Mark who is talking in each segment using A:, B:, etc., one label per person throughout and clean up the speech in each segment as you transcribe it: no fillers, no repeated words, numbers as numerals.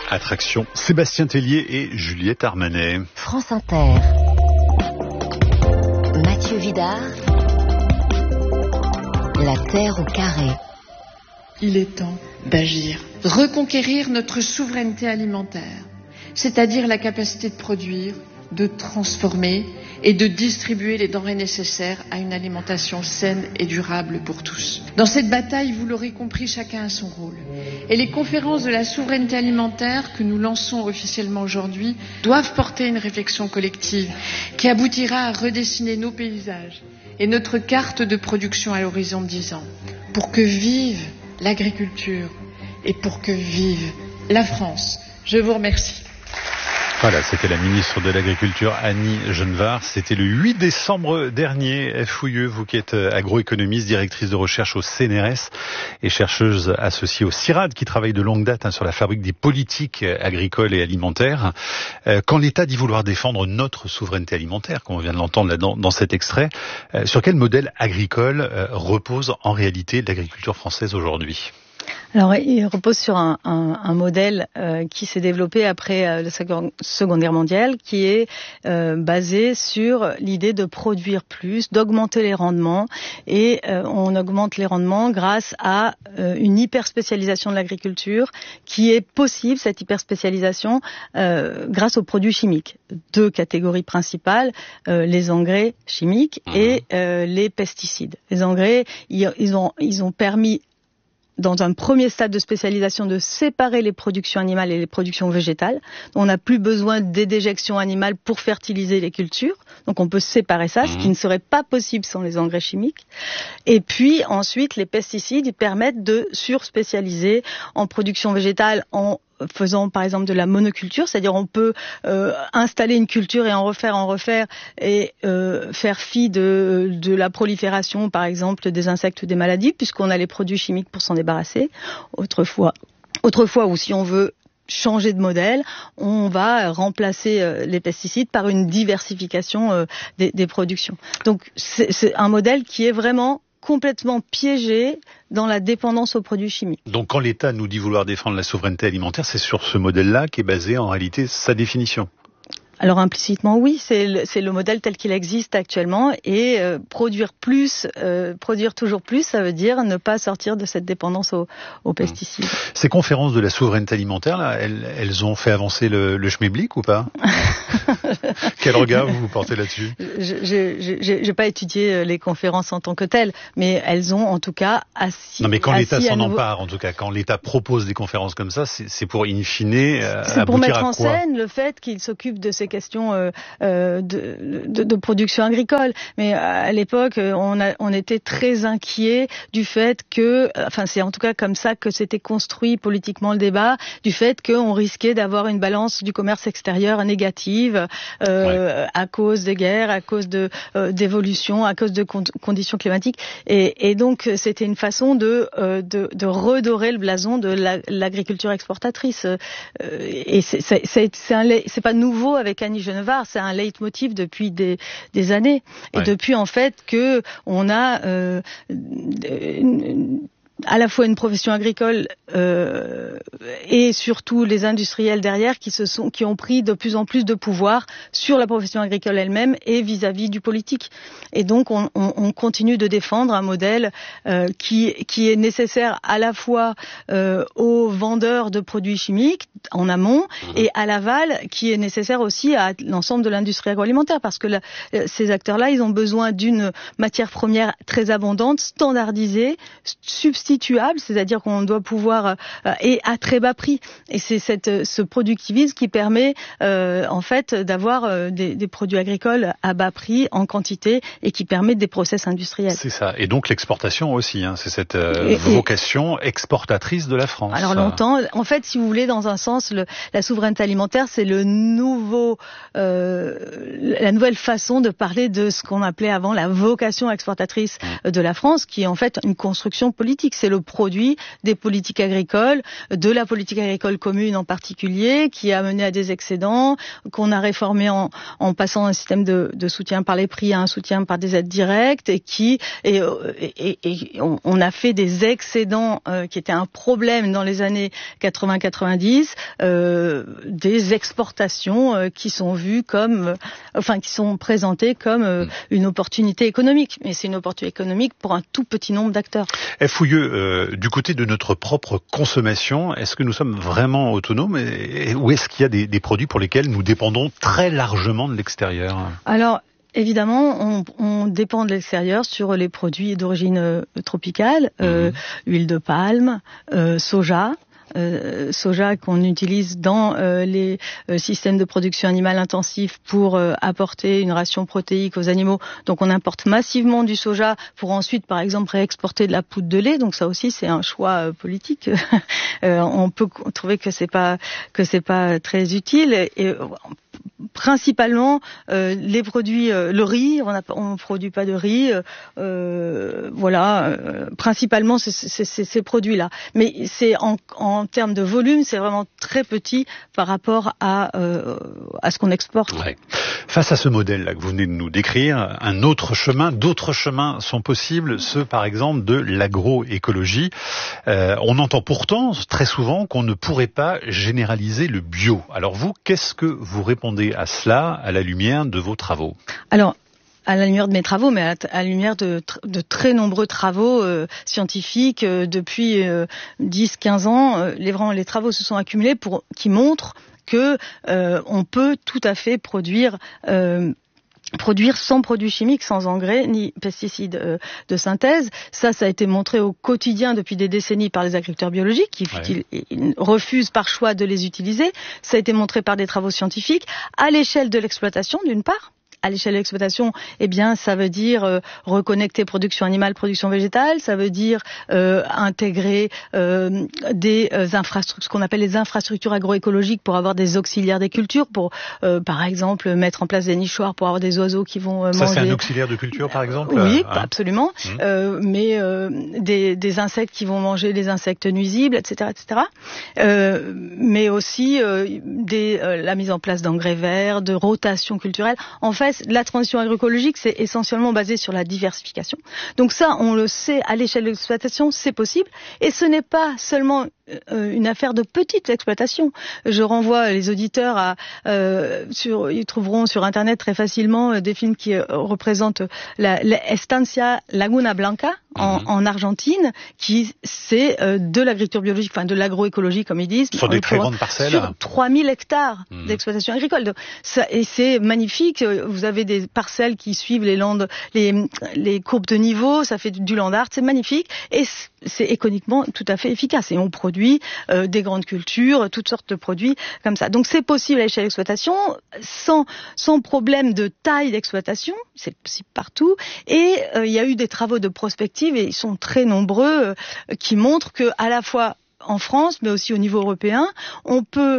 A: Attraction, Sébastien Tellier et Juliette Armanet.
B: France Inter. Mathieu Vidard. La terre au carré.
C: Il est temps d'agir. Reconquérir notre souveraineté alimentaire, c'est-à-dire la capacité de produire, de transformer et de distribuer les denrées nécessaires à une alimentation saine et durable pour tous. Dans cette bataille, vous l'aurez compris, chacun a son rôle. Et les conférences de la souveraineté alimentaire que nous lançons officiellement aujourd'hui doivent porter une réflexion collective qui aboutira à redessiner nos paysages et notre carte de production à l'horizon de 10 ans pour que vive l'agriculture et pour que vive la France. Je vous remercie.
A: Voilà, c'était la ministre de l'Agriculture, Annie Genevard. C'était le 8 décembre dernier. Fouilleux, vous qui êtes agroéconomiste, directrice de recherche au CNRS et chercheuse associée au CIRAD, qui travaille de longue date sur la fabrique des politiques agricoles et alimentaires. Quand l'État dit vouloir défendre notre souveraineté alimentaire, comme on vient de l'entendre là dans cet extrait, sur quel modèle agricole repose en réalité l'agriculture française aujourd'hui ?
D: Alors, il repose sur un modèle qui s'est développé après la Seconde Guerre mondiale, qui est basé sur l'idée de produire plus, d'augmenter les rendements, et on augmente les rendements grâce à une hyperspécialisation de l'agriculture qui est possible, cette hyperspécialisation, grâce aux produits chimiques. Deux catégories principales, les engrais chimiques et les pesticides. Les engrais, ils ont permis, dans un premier stade de spécialisation, de séparer les productions animales et les productions végétales. On n'a plus besoin des déjections animales pour fertiliser les cultures. Donc on peut séparer ça, ce qui ne serait pas possible sans les engrais chimiques. Et puis ensuite, les pesticides, ils permettent de surspécialiser en production végétale, en faisant par exemple de la monoculture, c'est-à-dire on peut installer une culture et en refaire et faire fi de la prolifération par exemple des insectes ou des maladies, puisqu'on a les produits chimiques pour s'en débarrasser. Autrefois, ou si on veut changer de modèle, on va remplacer les pesticides par une diversification des productions. Donc c'est un modèle qui est vraiment complètement piégé dans la dépendance aux produits chimiques.
A: Donc quand l'État nous dit vouloir défendre la souveraineté alimentaire, c'est sur ce modèle-là qu'est basée en réalité sa définition.
D: Alors implicitement oui, c'est le modèle tel qu'il existe actuellement, et produire plus, produire toujours plus, ça veut dire ne pas sortir de cette dépendance aux pesticides.
A: Ces conférences de la souveraineté alimentaire, là, elles ont fait avancer le schmilblick ou pas? Quel regard vous portez là-dessus?
D: J'ai pas étudié les conférences en tant que telles, mais elles ont en tout cas assis.
A: Non, mais quand l'État s'en empare, en tout cas, quand l'État propose des conférences comme ça, c'est pour in fine
D: c'est pour mettre en
A: quoi?
D: scène le fait qu'il s'occupe de ces questions de production agricole. Mais à l'époque, on était très inquiets du fait que, enfin c'est en tout cas comme ça que s'était construit politiquement le débat, du fait qu'on risquait d'avoir une balance du commerce extérieur négative à cause des guerres, à cause d'évolution, à cause de conditions climatiques. Et donc c'était une façon de redorer le blason de l'agriculture exportatrice. Et c'est pas nouveau avec Annie Genevard, c'est un leitmotiv depuis des années. Et depuis en fait que on a à la fois une profession agricole et surtout les industriels derrière qui ont pris de plus en plus de pouvoir sur la profession agricole elle-même et vis-à-vis du politique. Et donc on continue de défendre un modèle qui est nécessaire à la fois aux vendeurs de produits chimiques en amont et à l'aval, qui est nécessaire aussi à l'ensemble de l'industrie agroalimentaire, parce que ces acteurs-là, ils ont besoin d'une matière première très abondante, standardisée, substituable, c'est-à-dire qu'on doit pouvoir et à très bas prix. Et c'est ce productivisme qui permet en fait d'avoir des produits agricoles à bas prix en quantité et qui permet des process industriels.
A: C'est ça. Et donc l'exportation aussi, hein, c'est cette vocation exportatrice de la France.
D: Alors longtemps, en fait, si vous voulez, dans un sens, la souveraineté alimentaire, c'est la nouvelle façon de parler de ce qu'on appelait avant la vocation exportatrice de la France, qui est en fait une construction politique. économique, c'est le produit des politiques agricoles, de la politique agricole commune en particulier, qui a mené à des excédents, qu'on a réformé en passant d'un système de soutien par les prix à un soutien par des aides directes, et on a fait des excédents qui étaient un problème dans les années 80-90, des exportations qui sont vues qui sont présentées comme une opportunité économique. Mais c'est une opportunité économique pour un tout petit nombre d'acteurs.
A: Fouilleux, du côté de notre propre consommation, est-ce que nous sommes vraiment autonomes ou est-ce qu'il y a des produits pour lesquels nous dépendons très largement de l'extérieur ?
D: Alors, évidemment, on dépend de l'extérieur sur les produits d'origine tropicale, huile de palme, soja qu'on utilise dans les systèmes de production animale intensifs pour apporter une ration protéique aux animaux. Donc on importe massivement du soja pour ensuite, par exemple, réexporter de la poudre de lait. Donc ça aussi, c'est un choix politique. On peut trouver que c'est pas très utile. Et principalement les produits, le riz, on produit pas de riz, principalement c'est ces produits-là. Mais c'est en termes de volume, c'est vraiment très petit par rapport à ce qu'on exporte.
A: Ouais. Face à ce modèle-là que vous venez de nous décrire, d'autres chemins sont possibles, ceux par exemple de l'agroécologie. On entend pourtant très souvent qu'on ne pourrait pas généraliser le bio. Alors vous, qu'est-ce que vous répondez à cela à la lumière de vos travaux ?
D: Alors, à la lumière de mes travaux, mais à la lumière de très nombreux travaux scientifiques depuis 10-15 ans, les travaux se sont accumulés qui montrent que on peut tout à fait produire sans produits chimiques, sans engrais ni pesticides de synthèse. Ça a été montré au quotidien depuis des décennies par les agriculteurs biologiques qui refusent par choix de les utiliser. Ça a été montré par des travaux scientifiques à l'échelle de l'exploitation, d'une part. À l'échelle de l'exploitation, ça veut dire reconnecter production animale, production végétale, ça veut dire intégrer des infrastructures, ce qu'on appelle les infrastructures agroécologiques pour avoir des auxiliaires des cultures, pour par exemple mettre en place des nichoirs pour avoir des oiseaux qui vont manger.
A: Ça c'est un auxiliaire de culture par exemple ?
D: Oui, absolument. Mais des insectes qui vont manger les insectes nuisibles, etc., mais aussi la mise en place d'engrais verts, de rotation culturelle. En fait, la transition agroécologique, c'est essentiellement basé sur la diversification. Donc ça, on le sait, à l'échelle de l'exploitation, c'est possible. Et ce n'est pas seulement une affaire de petite exploitation. Je renvoie les auditeurs ils trouveront sur Internet très facilement des films qui représentent la Estancia Laguna Blanca en Argentine, qui c'est de l'agriculture biologique, enfin de l'agroécologie comme ils disent.
A: Sur des très grandes parcelles.
D: Sur 3000 hectares d'exploitation agricole. Et c'est magnifique. Vous avez des parcelles qui suivent les courbes de niveau, ça fait du land art, c'est magnifique. Et c'est économiquement tout à fait efficace. Et on produit des grandes cultures, toutes sortes de produits comme ça. Donc c'est possible à l'échelle d'exploitation, sans problème de taille d'exploitation, c'est possible partout. Et il y a eu des travaux de prospective, et ils sont très nombreux, qui montrent que à la fois en France, mais aussi au niveau européen, on peut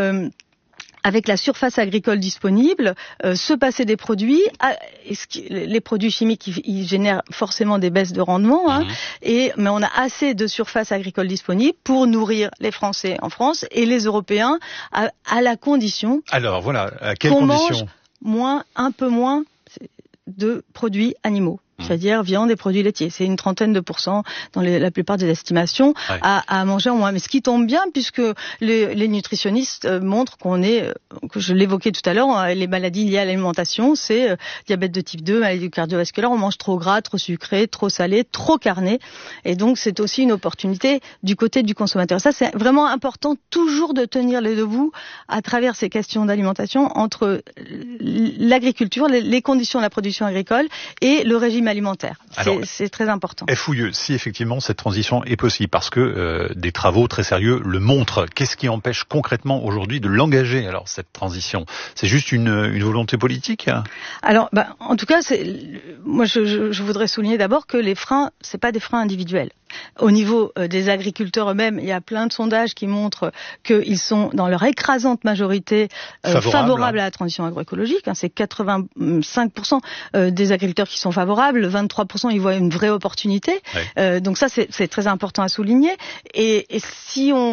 D: avec la surface agricole disponible, se passer des produits. Les produits chimiques, ils génèrent forcément des baisses de rendement, mais on a assez de surface agricole disponible pour nourrir les Français en France et les Européens à la condition.
A: Alors voilà, à quelle
D: condition ?
A: condition ?
D: Un peu moins de produits animaux. C'est-à-dire viande et produits laitiers. C'est une trentaine de % dans la plupart des estimations à manger en moins. Mais ce qui tombe bien, puisque les nutritionnistes montrent que je l'évoquais tout à l'heure, les maladies liées à l'alimentation, c'est diabète de type 2, maladie cardiovasculaire, on mange trop gras, trop sucré, trop salé, trop carné. Et donc c'est aussi une opportunité du côté du consommateur. Ça, c'est vraiment important toujours de tenir les deux bouts à travers ces questions d'alimentation entre l'agriculture, les conditions de la production agricole et le régime alimentaire. C'est très important.
A: Fouilleux, si effectivement cette transition est possible, parce que des travaux très sérieux le montrent, qu'est-ce qui empêche concrètement aujourd'hui de l'engager, alors, cette transition ? C'est juste une volonté politique ?
D: Alors, en tout cas, moi je voudrais souligner d'abord que les freins, c'est pas des freins individuels. Au niveau des agriculteurs eux-mêmes, il y a plein de sondages qui montrent qu'ils sont dans leur écrasante majorité favorables à la transition agroécologique. C'est 85% des agriculteurs qui sont favorables, 23% ils voient une vraie opportunité. Ouais. Donc ça c'est très important à souligner. Et si on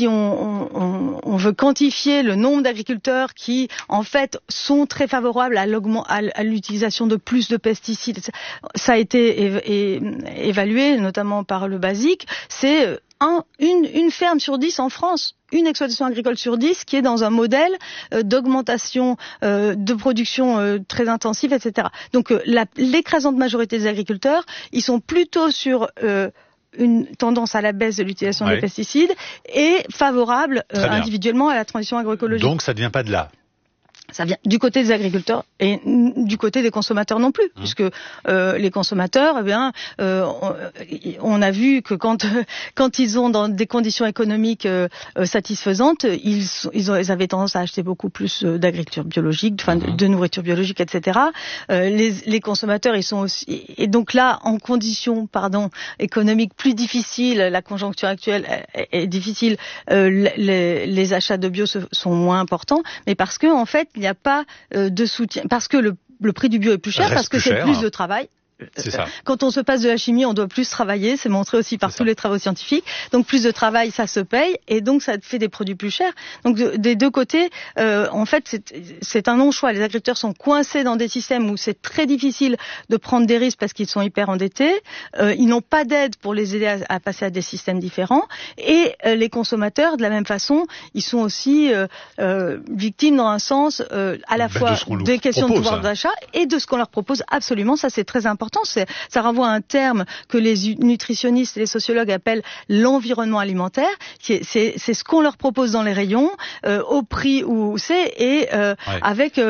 D: veut quantifier le nombre d'agriculteurs qui en fait sont très favorables à l'utilisation de plus de pesticides, ça a été évalué notamment par le BASIC, c'est une ferme sur 10 en France, une exploitation agricole sur 10 qui est dans un modèle d'augmentation de production très intensive, etc. Donc l'écrasante majorité des agriculteurs, ils sont plutôt sur une tendance à la baisse de l'utilisation des pesticides et favorables individuellement à la transition agroécologique.
A: Donc ça ne vient pas de là.
D: Ça vient du côté des agriculteurs et du côté des consommateurs non plus, puisque les consommateurs, eh bien, on a vu que quand ils ont dans des conditions économiques satisfaisantes, ils avaient tendance à acheter beaucoup plus d'agriculture biologique, de nourriture biologique, etc. Les consommateurs, ils sont aussi, et donc là, en conditions, économiques plus difficiles, la conjoncture actuelle est difficile, les achats de bio sont moins importants, mais parce que en fait il n'y a pas de soutien, parce que le prix du bio est plus cher, parce que c'est plus de travail.
A: C'est ça.
D: Quand on se passe de la chimie, on doit plus travailler, c'est montré aussi par tous les travaux scientifiques. Donc plus de travail, ça se paye, et donc ça fait des produits plus chers. Donc des deux côtés, en fait, c'est un non-choix. Les agriculteurs sont coincés dans des systèmes où c'est très difficile de prendre des risques parce qu'ils sont hyper endettés. Ils n'ont pas d'aide pour les aider à passer à des systèmes différents. Et les consommateurs, de la même façon, ils sont aussi victimes dans un sens à la fois des questions de pouvoir d'achat et de ce qu'on leur propose. Absolument, ça c'est très important. Ça renvoie à un terme que les nutritionnistes et les sociologues appellent l'environnement alimentaire. C'est ce qu'on leur propose dans les rayons, au prix où c'est, et avec,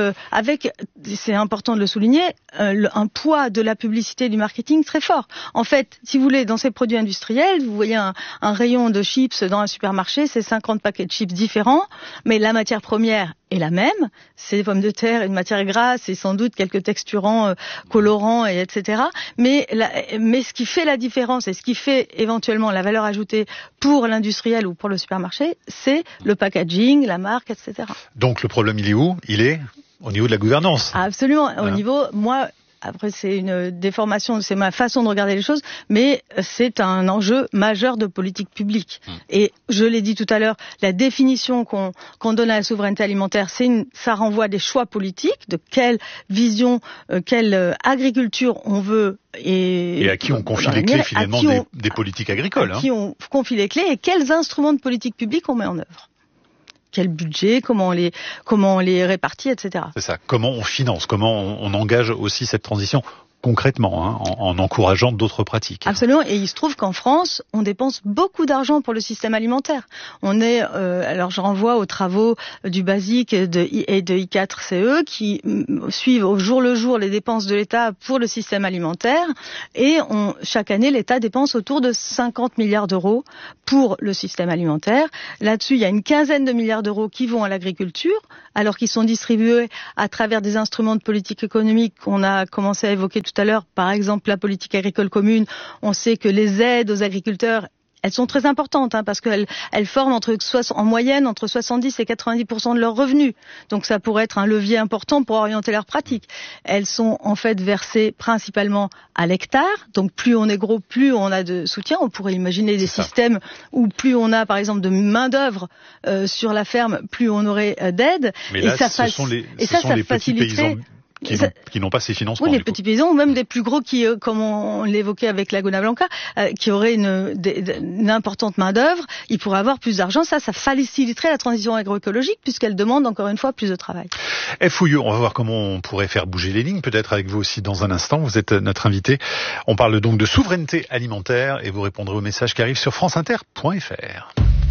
D: c'est important de le souligner, un poids de la publicité et du marketing très fort. En fait, si vous voulez, dans ces produits industriels, vous voyez un rayon de chips dans un supermarché, c'est 50 paquets de chips différents, mais la matière première est la même, c'est des pommes de terre, une matière grasse et sans doute quelques texturants, colorants, et etc. Mais ce qui fait la différence et ce qui fait éventuellement la valeur ajoutée pour l'industriel ou pour le supermarché, c'est le packaging, la marque, etc.
A: Donc le problème, il est où ? Il est au niveau de la gouvernance.
D: Absolument. Au niveau, après, c'est une déformation, c'est ma façon de regarder les choses, mais c'est un enjeu majeur de politique publique. Et je l'ai dit tout à l'heure, la définition qu'on donne à la souveraineté alimentaire, ça renvoie à des choix politiques, de quelle vision, quelle agriculture on veut. Et à qui on confie les clés finalement
A: des politiques agricoles.
D: À qui on confie les clés et quels instruments de politique publique on met en œuvre. Quel budget, comment on les répartit, etc.
A: C'est ça. Comment on finance, comment on engage aussi cette transition concrètement, en encourageant d'autres pratiques.
D: Absolument. Et il se trouve qu'en France, on dépense beaucoup d'argent pour le système alimentaire. On est, alors je renvoie aux travaux du BASIC et de I4CE qui suivent au jour le jour les dépenses de l'État pour le système alimentaire. Et chaque année, l'État dépense autour de 50 milliards d'euros pour le système alimentaire. Là-dessus, il y a une quinzaine de milliards d'euros qui vont à l'agriculture, alors qu'ils sont distribués à travers des instruments de politique économique qu'on a commencé à évoquer tout à l'heure, par exemple la politique agricole commune. On sait que les aides aux agriculteurs, elles sont très importantes, parce qu'elles forment en moyenne entre 70 et 90% de leurs revenus. Donc ça pourrait être un levier important pour orienter leurs pratiques. Elles sont en fait versées principalement à l'hectare. Donc plus on est gros, plus on a de soutien. On pourrait imaginer des systèmes où plus on a par exemple de main d'œuvre sur la ferme, plus on aurait d'aide.
A: Mais là, ce sont les petits paysans qui n'ont pas ces financements.
D: Oui, les petits paysans ou même des plus gros qui, comme on l'évoquait avec Laguna Blanca, qui auraient une importante main d'œuvre, ils pourraient avoir plus d'argent. Ça faciliterait la transition agroécologique puisqu'elle demande encore une fois plus de travail.
A: Fouilleux, on va voir comment on pourrait faire bouger les lignes, peut-être avec vous aussi dans un instant. Vous êtes notre invité. On parle donc de souveraineté alimentaire et vous répondrez aux messages qui arrivent sur franceinter.fr.